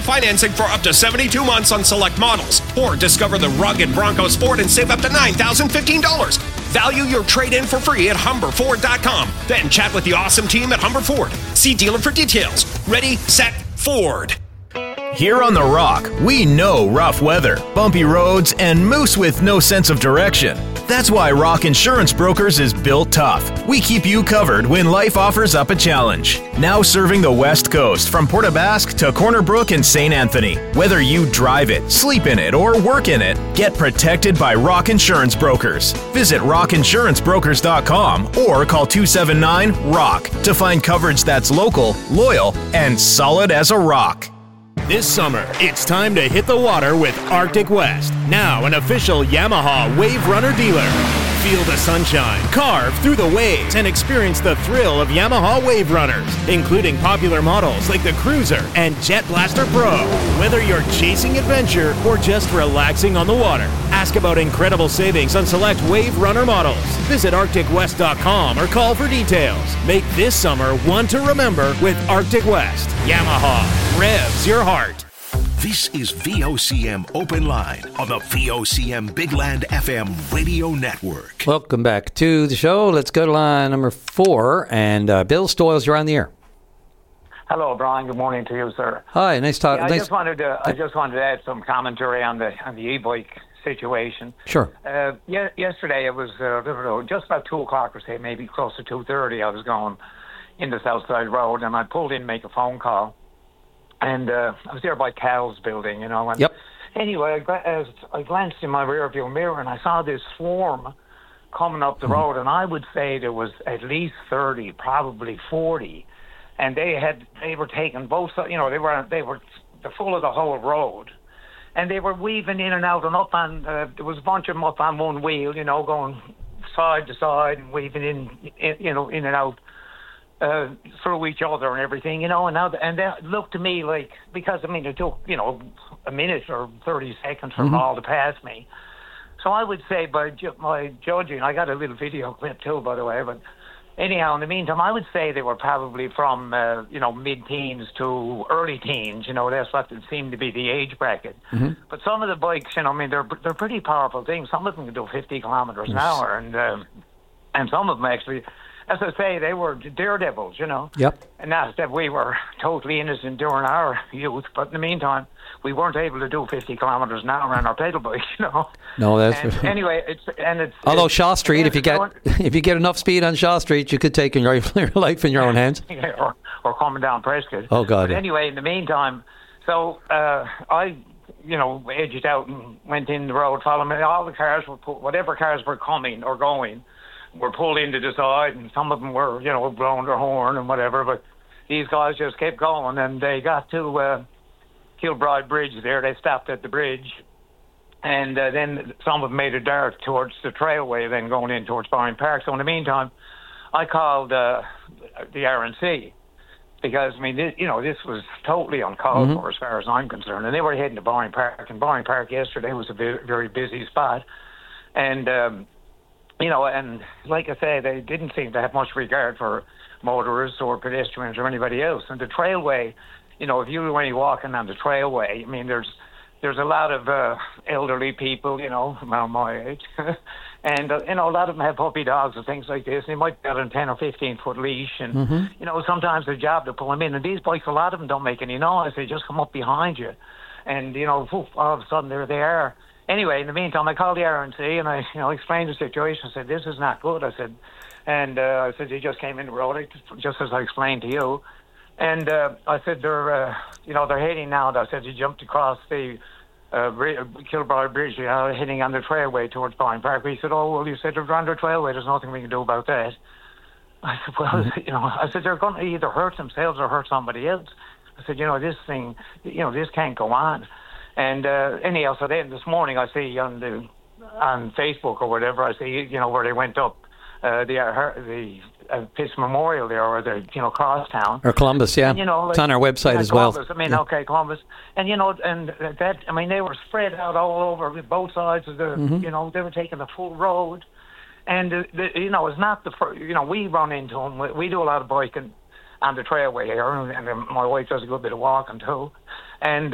Financing for up to 72 months on select models. Or discover the rugged Bronco Sport and save up to $9,015. Value your trade-in for free at HumberFord.com. Then chat with the awesome team at Humber Ford. See dealer for details. Ready, set, Ford. Here on The Rock, we know rough weather, bumpy roads, and moose with no sense of direction. That's why Rock Insurance Brokers is built tough. We keep you covered when life offers up a challenge. Now serving the West Coast from Port aux Basques to Corner Brook and St. Anthony. Whether you drive it, sleep in it, or work in it, get protected by Rock Insurance Brokers. Visit rockinsurancebrokers.com or call 279-ROCK to find coverage that's local, loyal, and solid as a rock. This summer, it's time to hit the water with Arctic West, now an official Yamaha Wave Runner dealer. Feel the sunshine, carve through the waves, and experience the thrill of Yamaha Wave Runners, including popular models like the Cruiser and Jet Blaster Pro. Whether you're chasing adventure or just relaxing on the water, ask about incredible savings on select Wave Runner models. Visit ArcticWest.com or call for details. Make this summer one to remember with Arctic West. Yamaha revs your heart. This is VOCM Open Line on the VOCM Big Land FM radio network. Welcome back to the show. Let's go to line number 4. And Bill Stoyles, you're on the air. Hello, Brian. Good morning to you, sir. Hi, nice talking. I just wanted to add some commentary on the e-bike situation. Sure. Yesterday it was just about 2 o'clock or say maybe close to 2:30. I was going in the Southside Road and I pulled in to make a phone call. And I was there by Cal's building, you know. And yep. Anyway, I glanced in my rearview mirror and I saw this swarm coming up the road, and I would say there was at least 30, probably 40, and they were taking both, you know, they were full of the whole road, and they were weaving in and out and up on. There was a bunch of them up on one wheel, you know, going side to side and weaving in and out. Through each other and everything, you know, and that looked to me like, because I mean it took, you know, a minute or 30 seconds for them all to pass me. So I would say by my judging, I got a little video clip too, by the way, but anyhow, in the meantime, I would say they were probably from mid-teens to early teens, you know, that's what it seemed to be the age bracket. Mm-hmm. But some of the bikes, you know, I mean, they're pretty powerful things. Some of them can do 50 kilometers an hour, and some of them actually, as I say, they were daredevils, you know. Yep. And not that we were totally innocent during our youth, but in the meantime, we weren't able to do 50 kilometers an hour on our pedal bikes, you know. No, that's anyway. Although Shaw Street, if you get enough speed on Shaw Street, you could take your life in your own hands. Yeah, or coming down Prescott. Oh God. But anyway, in the meantime, so I, you know, edged out and went in the road, following me. All the cars whatever cars were coming or going, were pulled into the side, and some of them were, you know, blowing their horn and whatever, but these guys just kept going, and they got to Kilbride Bridge there. They stopped at the bridge, and then some of them made a dart towards the trailway, then going in towards Barring Park. So in the meantime, I called the RNC, because, I mean, this was totally uncalled for as far as I'm concerned, and they were heading to Barring Park, and Barring Park yesterday was a very busy spot, and you know, and like I say, they didn't seem to have much regard for motorists or pedestrians or anybody else. And the trailway, you know, if you were only walking on the trailway, I mean, there's a lot of elderly people, you know, around my age, and you know, a lot of them have puppy dogs and things like this. They might be on a 10 or 15 foot leash, and you know, sometimes their job to pull them in. And these bikes, a lot of them don't make any noise; they just come up behind you, and you know, all of a sudden they're there. Anyway, in the meantime, I called the RNC and I, you know, explained the situation. I said, "This is not good." I said, "He just came in the road, just as I explained to you." And I said, "They're heading now." I said, "You jumped across the Kilbride Bridge, you know, heading on the trailway towards Barring Park." He said, "Oh, well, you said they're on the trailway. There's nothing we can do about that." I said, "Well, you know," I said, "they're going to either hurt themselves or hurt somebody else." I said, "You know, this thing, you know, this can't go on." And anyhow, so then this morning I see on Facebook or whatever, I see, you know, where they went up the Pitts Memorial there, or the, you know, Crosstown. Or Columbus, yeah. And, you know, like, it's on our website as Columbus, well. I mean, okay, Columbus. And, you know, and that, I mean, they were spread out all over both sides of the, you know, they were taking the full road. And, you know, it's not the first, you know, we run into them. We do a lot of biking on the trailway here, and my wife does a good bit of walking too. And